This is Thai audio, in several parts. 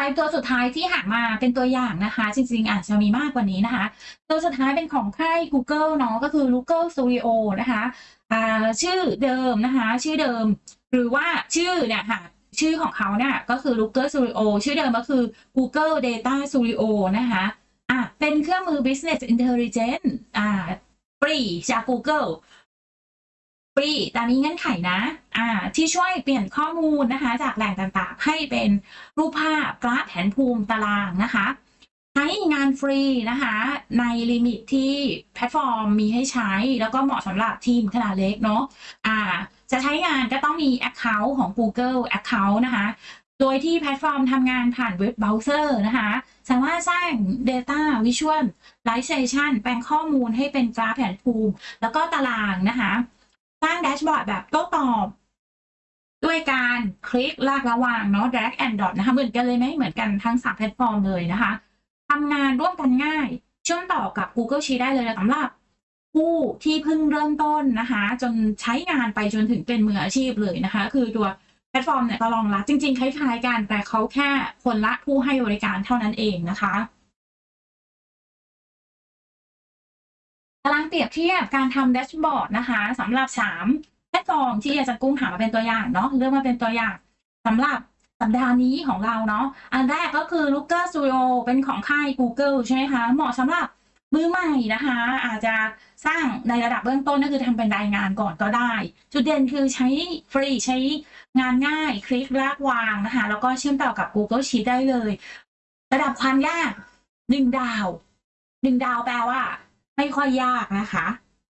ตัวสุดท้ายที่หามาเป็นตัวอย่างนะคะจริงๆอาจจะมีมากกว่านี้นะคะตัวสุดท้ายเป็นของค่าย Google เนาะก็คือ Google Studio นะคะชื่อเดิมนะคะชื่อเดิมหรือว่าชื่อเนี่ยค่ะชื่อของเขาเนี่ยก็คือ Google Studio ชื่อเดิมก็คือ Google Data Studio นะคะเป็นเครื่องมือ Business Intelligence ฟรีจาก Google ฟรีแต่มีเงื่อนไขนะที่ช่วยเปลี่ยนข้อมูลนะคะจากแหล่งต่างๆให้เป็นรูปภาพกราฟแผนภูมิตารางนะคะใช้งานฟรีนะคะในลิมิตที่แพลตฟอร์มมีให้ใช้แล้วก็เหมาะสำหรับทีมขนาดเล็กเนาะจะใช้งานก็ต้องมี Account ของ Google Account นะคะโดยที่แพลตฟอร์มทำงานผ่านเว็บเบราว์เซอร์นะคะสามารถสร้าง Data Visualization แปลงข้อมูลให้เป็นกราฟแผนภูมิแล้วก็ตารางนะคะสร้างแดชบอร์ดแบบโต้ตอบด้วยการคลิกลากระหว่างเนาะ drag and drop นะคะเหมือนกันเลยไหมเหมือนกันทั้ง3แพลตฟอร์มเลยนะคะทำงานร่วมกันง่ายเชื่อมต่อกับ Google Sheet ได้เลยสำหรับผู้ที่เพิ่งเริ่มต้นนะคะจนใช้งานไปจนถึงเป็นมืออาชีพเลยนะคะคือตัวแพลตฟอร์มเนี่ยก็รองรับจริงๆคล้ายๆกันแต่เขาแค่คนละผู้ให้บริการเท่านั้นเองนะคะตารางเปรียบเทียบการทำแดชบอร์ดนะคะสำหรับ3แพลตฟอร์มที่อาจารย์กุ้งหามาเป็นตัวอย่างเนาะเลือกมาเป็นตัวอย่างสำหรับสัปดาห์นี้ของเราเนาะอันแรกก็คือ Looker Studio เป็นของค่าย Google ใช่ไหมคะเหมาะสำหรับมือใหม่นะคะอาจจะสร้างในระดับเบื้องต้นก็คือทำเป็นรายงานก่อนก็ได้จุดเด่นคือใช้ฟรีใช้งานง่ายคลิกลากวางนะคะแล้วก็เชื่อมต่อกับ Google Sheet ได้เลยระดับความยาก1 ดาว1 ดาวแปลว่าไม่ค่อยยากนะคะ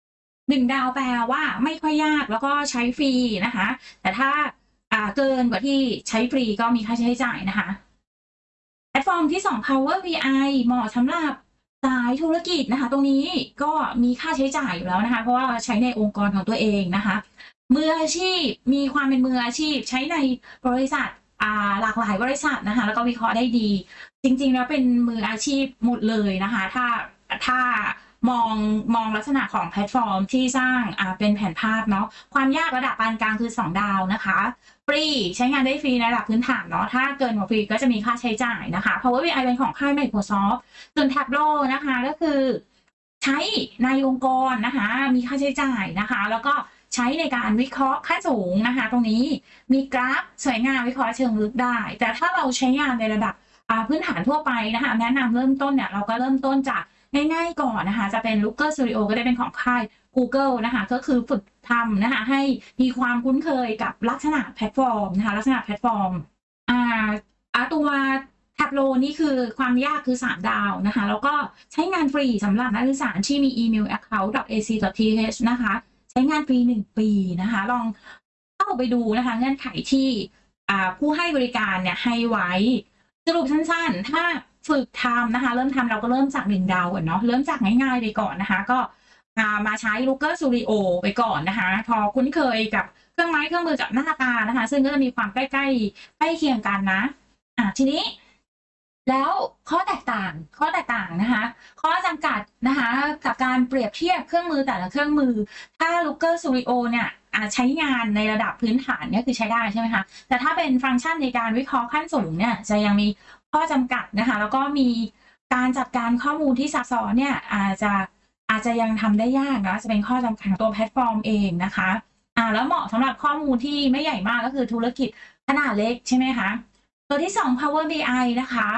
1 ดาวแปลว่าไม่ค่อยยากแล้วก็ใช้ฟรีนะคะแต่ถ้าเกินกว่าที่ใช้ฟรีก็มีค่าใช้จ่ายนะคะแพลตฟอร์มที่2 Power BI เหมาะสำหรับสายธุรกิจนะคะตรงนี้ก็มีค่าใช้จ่ายอยู่แล้วนะคะเพราะว่าใช้ในองค์กรของตัวเองนะคะมืออาชีพมีความเป็นมืออาชีพใช้ในบริษัทหลากหลายบริษัทนะคะแล้วก็วิเคราะห์ได้ดีจริงๆแล้วเป็นมืออาชีพหมดเลยนะคะถ้ามองลักษณะของแพลตฟอร์มที่สร้างเป็นแผนภาพเนาะความยากระดับปานกลางคือ2 ดาวนะคะฟรีใช้งานได้ฟรีในระดับพื้นฐานเนาะถ้าเกินกว่าฟรีก็จะมีค่าใช้จ่ายนะคะ Power BI เป็นของค่าย Microsoft ส่วน Tableau นะคะก็คือใช้ในองค์กรนะคะมีค่าใช้จ่ายนะคะแล้วก็ใช้ในการวิเคราะห์ขั้นสูงนะคะตรงนี้มีกราฟสวยงามวิเคราะห์เชิงลึกได้แต่ถ้าเราใช้งานในระดับพื้นฐานทั่วไปนะคะแนะนำเริ่มต้นเนี่ยเราก็เริ่มต้นจากง่ายๆก่อนนะคะจะเป็น Looker Studio ก็ได้เป็นของค่าย Google นะคะก็คือฝึกทำนะคะให้มีความคุ้นเคยกับลักษณะแพลตฟอร์มนะคะลักษณะแพลตฟอร์มตัว Tableau นี่คือความยากคือ3 ดาวนะคะแล้วก็ใช้งานฟรีสำหรับนักศึกษาที่มีอีเมล account.ac.th นะคะใช้งานฟรี1 ปีนะคะลองเข้าไปดูนะคะเงื่อนไขที่ผู้ให้บริการเนี่ยให้ไว้สรุปสั้นๆถ้าฝึกทำนะคะเริ่มทำเราก็เริ่มจาก1 ดาวก่อนเนาะเริ่มจากง่ายๆไปก่อนนะคะก็มาใช้ Looker Studio ไปก่อนนะคะพอคุ้นเคยกับเครื่องไม้เครื่องมือกับหน้าตานะคะซึ่งก็จะมีความใกล้เคียงกันนะทีนี้แล้วข้อแตกต่างนะคะข้อจำกัดนะคะกับการเปรียบเทียบเครื่องมือแต่ละเครื่องมือถ้า Looker Studio เนี่ยใช้งานในระดับพื้นฐานเนี่ยคือใช้ได้ใช่ไหมคะแต่ถ้าเป็นฟังก์ชันในการวิเคราะห์ขั้นสูงเนี่ยจะยังมีข้อจำกัดนะคะแล้วก็มีการจัดการข้อมูลที่ซับซ้อนเนี่ยอาจจะยังทำได้ยากนะจะเป็นข้อจำกัดของตัวแพลตฟอร์มเองนะคะแล้วเหมาะสำหรับข้อมูลที่ไม่ใหญ่มากก็คือธุรกิจขนาดเล็กใช่ไหมคะตัวที่2 Power BI นะคะ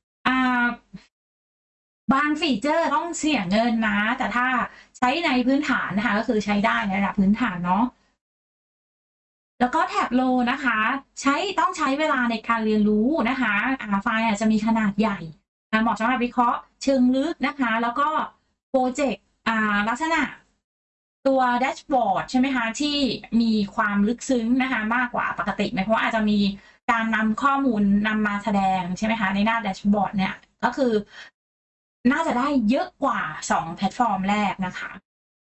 บางฟีเจอร์ต้องเสียเงินนะแต่ถ้าใช้ในพื้นฐานนะคะก็คือใช้ได้ในระดับพื้นฐานเนาะแล้วก็ Tableau นะคะต้องใช้เวลาในการเรียนรู้นะคะไฟล์อาจจะมีขนาดใหญ่เหมาะสำหรับวิเคราะห์เชิงลึกนะคะแล้วก็โปรเจกต์ลักษณะตัวแดชบอร์ดใช่ไหมคะที่มีความลึกซึ้งนะคะมากกว่าปกติไหมเพราะว่าอาจจะมีการนำข้อมูลนำมาแสดงใช่ไหมคะในหน้าแดชบอร์ดเนี่ยก็คือน่าจะได้เยอะกว่า2แพลตฟอร์มแรกนะคะ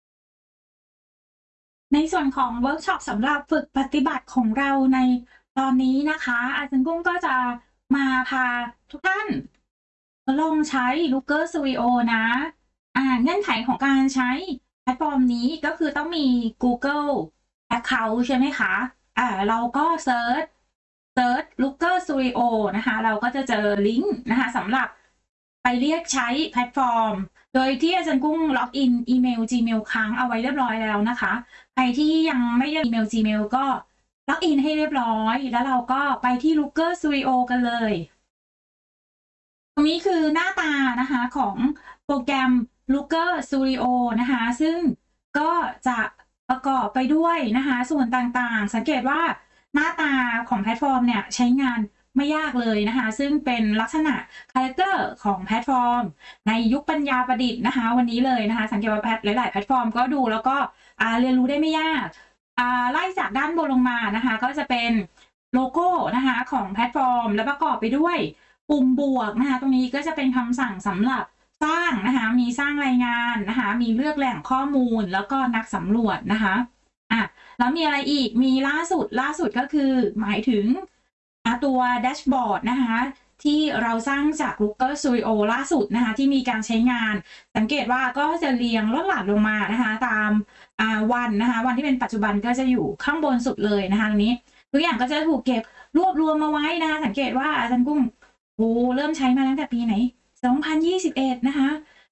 ในส่วนของเวิร์กช็อปสำหรับฝึกปฏิบัติของเราในตอนนี้นะคะอาจารย์กุ้งก็จะมาพาทุกท่านลองใช้ Looker Studio นะเงื่อนไขของการใช้แพลตฟอร์มนี้ก็คือต้องมี Google Account ใช่ไหมคะเราก็เซิร์ช Search Looker Studio นะคะเราก็จะเจอลิงก์นะคะสำหรับไปเรียกใช้แพลตฟอร์มโดยที่อาจารย์กุ้งล็อกอินอีเมล Gmail ค้างเอาไว้เรียบร้อยแล้วนะคะใครที่ยังไม่ได้อีเมล Gmail ก็ล็อกอินให้เรียบร้อยแล้วเราก็ไปที่ Looker Studio กันเลยตรงนี้คือหน้าตานะคะของโปรแกรม Looker Studio นะคะซึ่งก็จะประกอบไปด้วยนะคะส่วนต่างๆสังเกตว่าหน้าตาของแพลตฟอร์มเนี่ยใช้งานไม่ยากเลยนะคะซึ่งเป็นลักษณะคาแรคเตอร์ของแพลตฟอร์มในยุคปัญญาประดิษฐ์นะคะวันนี้เลยนะคะสังเกตว่าหลายๆแพลตฟอร์มก็ดูแล้วก็เรียนรู้ได้ไม่ยากไล่จากด้านบนลงมานะคะก็จะเป็นโลโก้นะคะของแพลตฟอร์มและประกอบไปด้วยปุ่มบวกนะคะตรงนี้ก็จะเป็นคำสั่งสำหรับสร้างนะคะมีสร้างรายงานนะคะมีเลือกแหล่งข้อมูลแล้วก็นักสำรวจนะคะแล้วมีอะไรอีกมีล่าสุดก็คือหมายถึงตัวแดชบอร์ดนะคะที่เราสร้างจาก Looker Studio ล่าสุดนะคะที่มีการใช้งานสังเกตว่าก็จะเรียงลดหลั่นลงมานะคะตามวันนะคะวันที่เป็นปัจจุบันก็จะอยู่ข้างบนสุดเลยนะคะตรงนี้ทุกอย่างก็จะถูกเก็บรวบรวมมาไว้นะคะสังเกตว่าอาจารย์กุ้งเริ่มใช้มาตั้งแต่ปีไหน2021นะคะ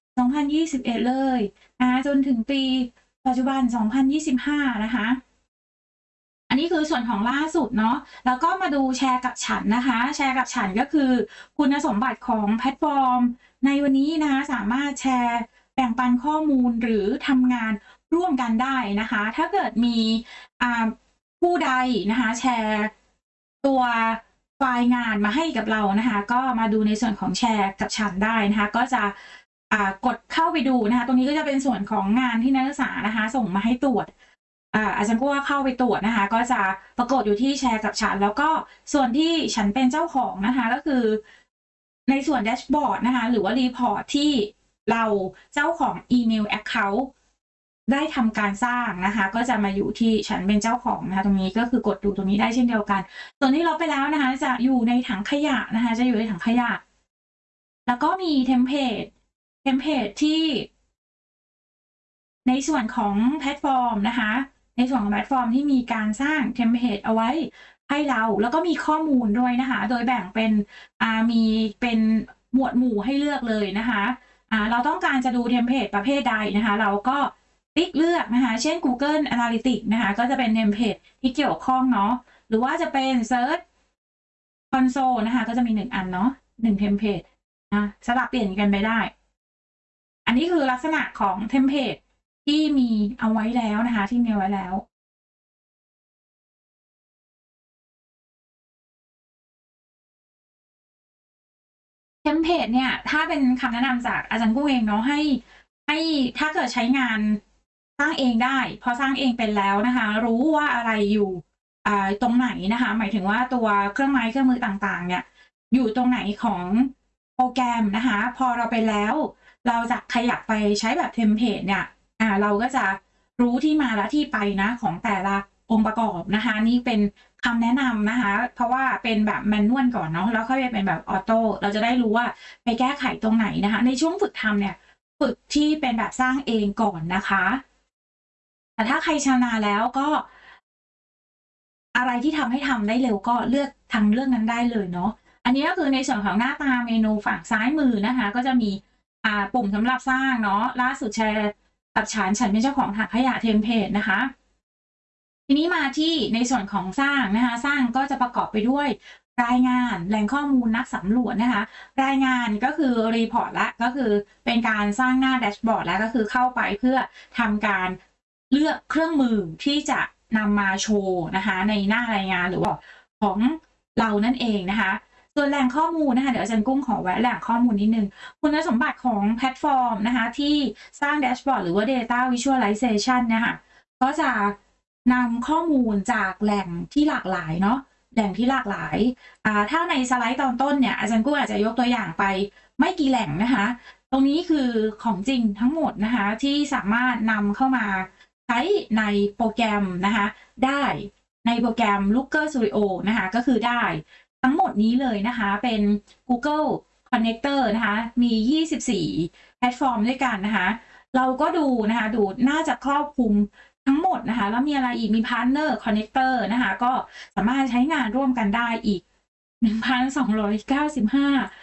2021เลยจนถึงปีปัจจุบัน2025นะคะอันนี้คือส่วนของล่าสุดเนาะแล้วก็มาดูแชร์กับฉันนะคะแชร์กับฉันก็คือคุณสมบัติของแพลตฟอร์มในวันนี้นะคะสามารถแชร์แบ่งปันข้อมูลหรือทำงานร่วมกันได้นะคะถ้าเกิดมีผู้ใดนะคะแชร์ตัวไฟล์งานมาให้กับเรานะคะก็มาดูในส่วนของแชร์กับฉันได้นะคะก็จะกดเข้าไปดูนะคะตรงนี้ก็จะเป็นส่วนของงานที่นักศึกษานะคะส่งมาให้ตรวจอาจารย์ก็เข้าไปตรวจนะคะก็จะปรากฏอยู่ที่แชร์กับฉันแล้วก็ส่วนที่ฉันเป็นเจ้าของนะคะก็คือในส่วนแดชบอร์ดนะคะหรือว่ารีพอร์ตที่เราเจ้าของอีเมล Account ได้ทำการสร้างนะคะก็จะมาอยู่ที่ฉันเป็นเจ้าของนะคะตรงนี้ก็คือกดดูตรงนี้ได้เช่นเดียวกันส่วนที่ลบไปแล้วนะคะจะอยู่ในถังขยะนะคะจะอยู่ในถังขยะแล้วก็มีเทมเพลตที่ในส่วนของแพลตฟอร์มนะคะในส่วนของแพลตฟอร์มที่มีการสร้างเทมเพลตเอาไว้ให้เราแล้วก็มีข้อมูลด้วยนะคะโดยแบ่งเป็นมีเป็นหมวดหมู่ให้เลือกเลยนะคะเราต้องการจะดูเทมเพลตประเภทใดนะคะเราก็ติ๊กเลือกนะคะเช่น Google Analytics นะคะก็จะเป็นเทมเพลตที่เกี่ยวข้องเนาะหรือว่าจะเป็น Search Console นะคะก็จะมี1อันเนาะ1เทมเพลตสลับเปลี่ยนกันไปได้อันนี้คือลักษณะของเทมเพลตที่มีเอาไว้แล้วนะคะที่มีไว้แล้วเทมเพลตเนี่ยถ้าเป็นคำแนะนำจากอาจารย์กุ้งเองเนาะให้ถ้าเกิดใช้งานสร้างเองได้พอสร้างเองเป็นแล้วนะคะรู้ว่าอะไรอยู่ตรงไหนนะคะหมายถึงว่าตัวเครื่องไม้เครื่องมือต่างๆเนี่ยอยู่ตรงไหนของโปรแกรมนะคะพอเราไปแล้วเราจะขยับไปใช้แบบเทมเพลตเนี่ยเราก็จะรู้ที่มาและที่ไปนะของแต่ละองค์ประกอบนะคะนี่เป็นคำแนะนำนะคะเพราะว่าเป็นแบบแมนนวลก่อนเนาะแล้วค่อยไปเป็นแบบออโต้เราจะได้รู้ว่าไปแก้ไขตรงไหนนะคะในช่วงฝึกทำเนี่ยฝึกที่เป็นแบบสร้างเองก่อนนะคะแต่ถ้าใครชำนาญแล้วก็อะไรที่ทำให้ทำได้เร็วก็เลือกทางเรื่องนั้นได้เลยเนาะอันนี้ก็คือในส่วนของหน้าตาเมนูฝั่งซ้ายมือนะคะก็จะมีปุ่มสำหรับสร้างเนาะล่าสุดแชร์กับฉันเป็นเจ้าของถังขยะเทมเพลตนะคะทีนี้มาที่ในส่วนของสร้างนะคะสร้างก็จะประกอบไปด้วยรายงานแหล่งข้อมูลนักสำรวจนะคะรายงานก็คือรีพอร์ตละก็คือเป็นการสร้างหน้าแดชบอร์ดแล้วก็คือเข้าไปเพื่อทำการเลือกเครื่องมือที่จะนำมาโชว์นะคะในหน้ารายงานหรือว่าของเรานั่นเองนะคะส่วนแหล่งข้อมูลนะคะเดี๋ยวอาจารย์กุ้งขอแวะแหล่งข้อมูลนิดนึงคุณสมบัติของแพลตฟอร์มนะคะที่สร้างแดชบอร์ดหรือว่า Data Visualization นะคะก็จะนำข้อมูลจากแหล่งที่หลากหลายเนาะแหล่งที่หลากหลายถ้าในสไลด์ตอนต้นเนี่ยอาจารย์กุ้งอาจจะยกตัวอย่างไปไม่กี่แหล่งนะคะตรงนี้คือของจริงทั้งหมดนะคะที่สามารถนำเข้ามาใช้ในโปรแกรมนะคะได้ในโปรแกรม Looker Studio นะคะก็คือได้ทั้งหมดนี้เลยนะคะเป็น Google Connector นะคะมี24แพลตฟอร์มด้วยกันนะคะเราก็ดูนะคะดูน่าจะครอบคลุมทั้งหมดนะคะ แล้วมีอะไรอีกมีพาร์ตเนอร์คอนเนคเตอร์นะคะ ก็สามารถใช้งานร่วมกันได้อีก 1,295